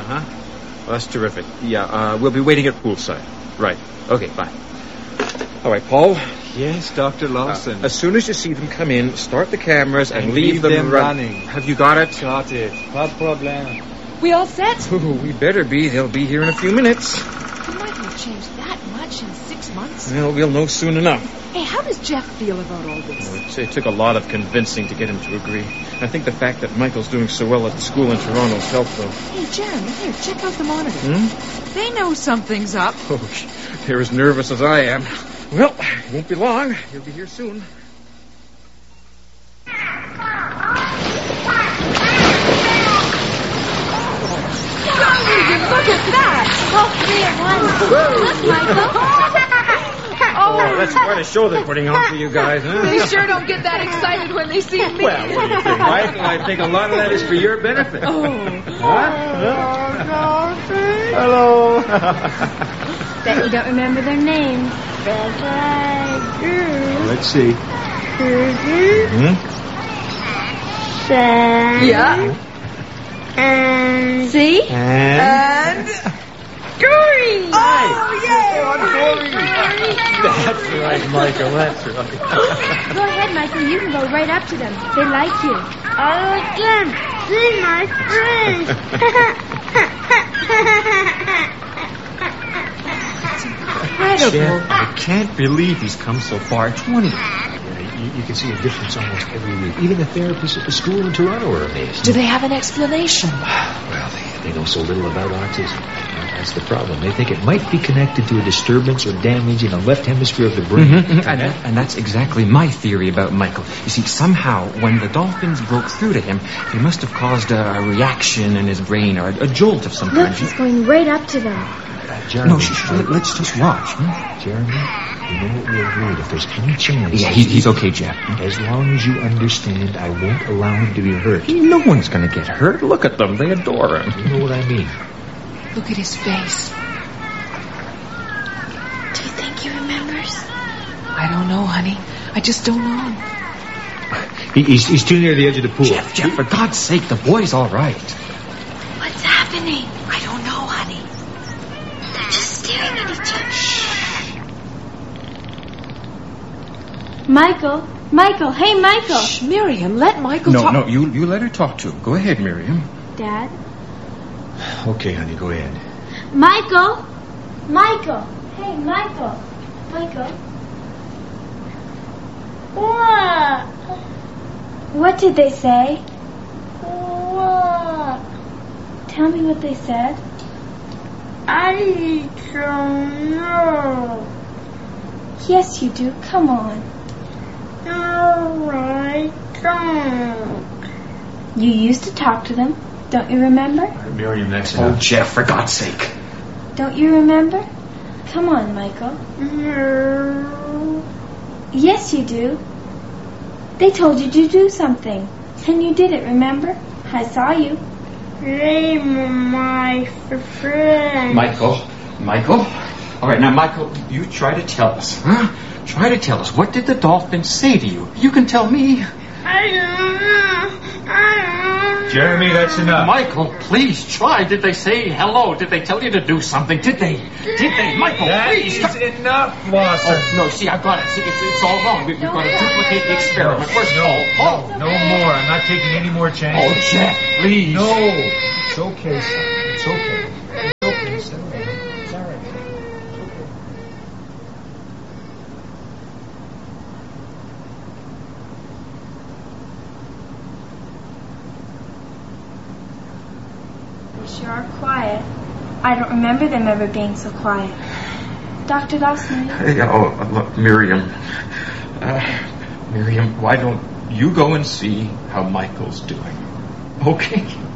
Uh-huh. Well, that's terrific. Yeah, we'll be waiting at poolside. Right. Okay, bye. All right, Paul. Yes, Dr. Lawson. As soon as you see them come in, start the cameras and leave them running. Have you got it? Got it. Pas de problème. We all set? Oh, we better be. They'll be here in a few minutes. You might have changed that much in 6 months. Well, we'll know soon enough. Hey, how does Jeff feel about all this? Oh, it took a lot of convincing to get him to agree. I think the fact that Michael's doing so well at the school in Toronto's helped, though. Hey, Jeremy, here, check out the monitor. Hmm? They know something's up. Oh, they're as nervous as I am. Well, it won't be long. He'll be here soon. Look at that! All three at once. Look, Michael. Oh, that's quite a show they're putting on for you guys, huh? They sure don't get that excited when they see me. Well, what do you think, Michael? I think a lot of that is for your benefit. Oh. Hello. Bet you don't remember their names. Let's see. Yeah. And See? And Gory! Oh, yay! that's right, Michael. That's right. go ahead, Michael. You can go right up to them. They like you. Oh, again. See my friends. Jeff, I can't believe he's come so far. It's wonderful. You can see a difference almost every week. Even the therapists at the school in Toronto are amazed. Do they have an explanation? Well, they know so little about autism. That's the problem. They think it might be connected to a disturbance or damage in the left hemisphere of the brain. Mm-hmm. And that's exactly my theory about Michael. You see, somehow, when the dolphins broke through to him, they must have caused a reaction in his brain, or a jolt of some Look, kind. he's going right up to them. Jeremy, No, let's just watch. Jeremy, you know what we agreed. If there's any chance... Yeah, he's okay, Jeff. As long as you understand, I won't allow him to be hurt. No one's going to get hurt. Look at them. They adore him. You know what I mean. Look at his face. Do you think he remembers? I don't know, honey. I just don't know. He's too near the edge of the pool. Jeff, for God's sake, the boy's all right. What's happening? I don't know, honey. They're just staring at each other. Michael, hey, Michael. Shh, Miriam, let Michael talk. No, you let her talk to him. Go ahead, Miriam. Dad? Okay, honey, go ahead. Michael. Hey, Michael. What? What did they say? What? Tell me what they said. I don't know. Yes, you do. Come on. No, I don't. You used to talk to them. Don't you remember? Miriam, that's Oh, Jeff, for God's sake. Don't you remember? Come on, Michael. No. Yes, you do. They told you to do something. And you did it, remember? I saw you. Name my friend. Michael. All right, now, Michael, you try to tell us, huh? Try to tell us. What did the dolphins say to you? You can tell me. I don't know. Jeremy, that's enough. Michael, please try. Did they say hello? Did they tell you to do something? Did they? Michael, That please. is enough, Lawson. Oh, no, see, I've got it. See, it's all wrong. We've got to duplicate the experiment. Where's Paul? No more. I'm not taking any more chances. Oh, Jeff, please. No. It's okay, son. It's okay. It's okay, son. It's all right. It's okay. They sure are quiet. I don't remember them ever being so quiet. Dr. Dawson. Hey, look, Miriam. Miriam, why don't you go and see how Michael's doing? Okay?